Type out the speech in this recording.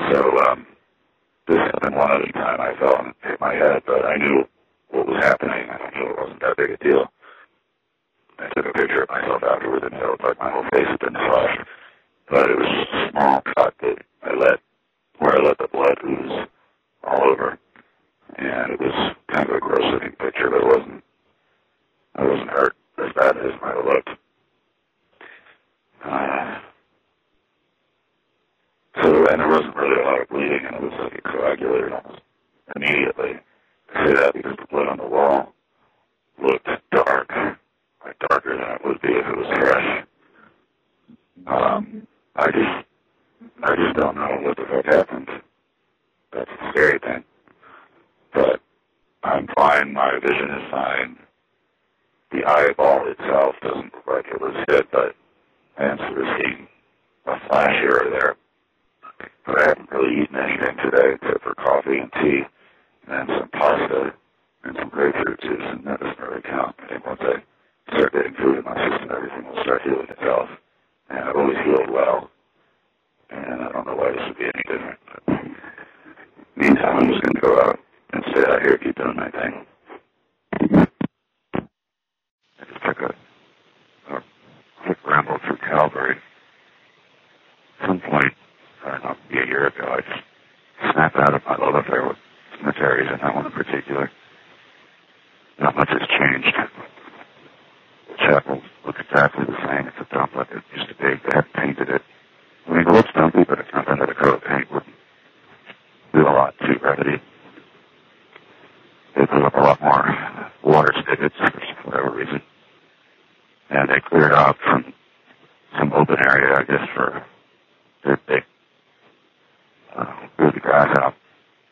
So this happened one other time. I fell and hit my head, but I knew what was happening. I knew it wasn't that big a deal. I took a picture of myself afterwards, and it looked like my whole face had been slashed. But it was just a small cut that where I let the blood ooze all over. And it was kind of a gross looking picture, but I wasn't hurt as bad as it might have looked. And there wasn't really a lot of bleeding, and it was like it coagulated almost immediately. I say that because the blood on the wall looked dark, like darker than it would be if it was fresh. I just don't know what the fuck happened. That's the scary thing. But I'm fine, my vision is fine. The eyeball itself doesn't look like it was hit, but I am sort of seeing a flash here or there. But I haven't really eaten anything today except for coffee and tea, and some pasta, and some grapefruit juice, and that doesn't really count. I think once I start getting food in my system, everything will start healing itself. And I've always healed well, and I don't know why this would be any different. But meantime, I'm just going to go out and stay out here, keep doing my thing. I just took a quick ramble through Calvary. At some point, I don't know, maybe a year ago, I just snapped out of my love affair with cemeteries, and that one in particular. Not much has changed. The chapel looks exactly the same. It's a dump like it used to be. They have painted it. I mean, it looks dumpy, but it's not under the coat of paint. Wouldn't do a lot to remedy. They put up a lot more water spigots for whatever reason. And they cleared out from some open area, I guess, for they grew the grass out.